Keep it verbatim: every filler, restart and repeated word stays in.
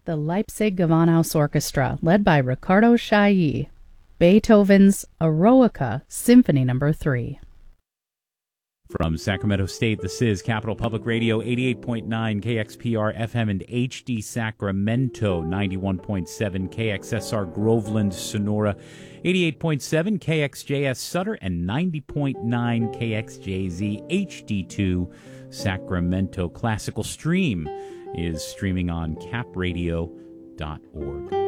The Leipzig Gewandhaus Orchestra, led by Riccardo Chailly. Beethoven's Eroica, Symphony Number three. From Sacramento State, this is Capital Public Radio, eighty-eight point nine K X P R F M and H D Sacramento, ninety-one point seven K X S R Groveland, Sonora, eighty-eight point seven K X J S Sutter, and ninety point nine K X J Z H D two Sacramento. Classical Stream is streaming on cap radio dot org.